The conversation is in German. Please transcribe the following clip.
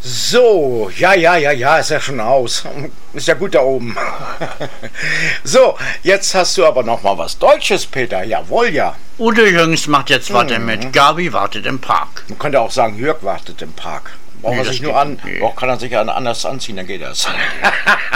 So, ja, ist ja schon aus. Ist ja gut da oben. So, jetzt hast du aber noch mal was Deutsches, Peter. Jawohl, ja. Udo Jürgens macht jetzt weiter mit Gabi wartet im Park. Man könnte auch sagen, Jörg wartet im Park. Kann er sich anders anziehen, dann geht das.